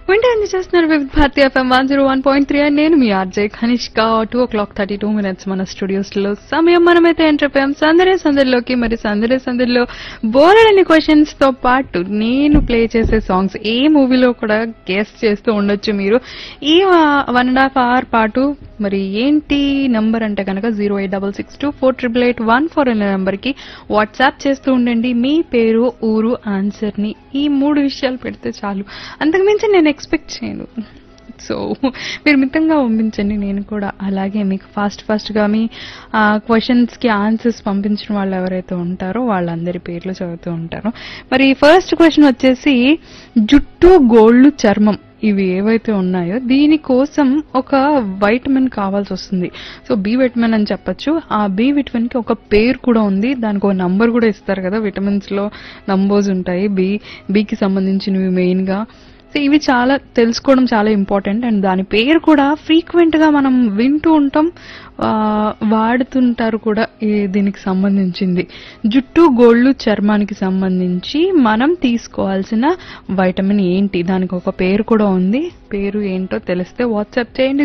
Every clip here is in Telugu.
వింటే ఎంజాయ్ చేస్తున్నారు వివిధ భారతి ఎఫ్ఎం 101.3 అని నేను మీ ఆర్జే కనిష్క 2:32 మన స్టూడియోస్ లో సమయం మనమైతే ఎంటర్ అయిపోయాం సందడిలోకి. మరి సందడిలో బోలెడన్ని క్వశ్చన్స్ తో పాటు నేను ప్లే చేసే సాంగ్స్ ఏ మూవీలో కూడా గెస్ట్ చేస్తూ ఉండొచ్చు మీరు ఈ 1.5 అవర్ పాటు. మరి ఏంటి నంబర్ అంటే కనుక 08662488814 అనే నంబర్ కి వాట్సాప్ చేస్తూ ఉండండి మీ పేరు ఊరు ఆన్సర్ ని. ఈ 3 విషయాలు పెడితే చాలు, అంతకుమించి నేను ఎక్స్పెక్ట్ చేయను. సో మీరు మితంగా పంపించండి, నేను కూడా అలాగే మీకు ఫాస్ట్ గా మీ క్వశ్చన్స్ కి ఆన్సర్స్ పంపించిన వాళ్ళు ఎవరైతే ఉంటారో వాళ్ళందరి పేర్లు చదువుతూ ఉంటారు. మరి ఫస్ట్ క్వశ్చన్ వచ్చేసి జుట్టు గోళ్లు చర్మం ఇవి ఏవైతే ఉన్నాయో దీనికోసం ఒక వైటమిన్ కావాల్సి వస్తుంది. సో బి విటమిన్ అని చెప్పొచ్చు. ఆ బి విటమిన్ కి ఒక పేరు కూడా ఉంది, దానికి ఒక నంబర్ కూడా ఇస్తారు కదా, విటమిన్స్ లో నంబర్స్ ఉంటాయి బికి సంబంధించినవి మెయిన్ గా. సో ఇవి చాలా తెలుసుకోవడం చాలా ఇంపార్టెంట్. అండ్ దాని పేరు కూడా ఫ్రీక్వెంట్ గా మనం వింటూ ఉంటాం, వాడుతుంటారు కూడా దీనికి సంబంధించింది. జుట్టు గోళ్లు చర్మానికి సంబంధించి మనం తీసుకోవాల్సిన వైటమిన్ ఏంటి, దానికి ఒక పేరు కూడా ఉంది. పేరు ఏంటో తెలిస్తే వాట్సాప్ చేయండి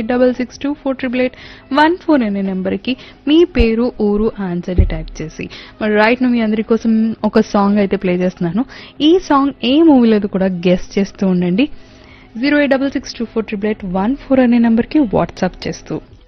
08662488814 అనే నెంబర్కి మీ పేరు ఊరు ఆన్సర్ ని టైప్ చేసి. మరి రైట్ మీ అందరి కోసం ఒక సాంగ్ అయితే ప్లే చేస్తున్నాను. ఈ సాంగ్ ఏ మూవీలో కూడా గెస్ట్ చేస్తూ ఉండండి 08662488814 అనే నెంబర్కి వాట్సాప్ చేస్తూ.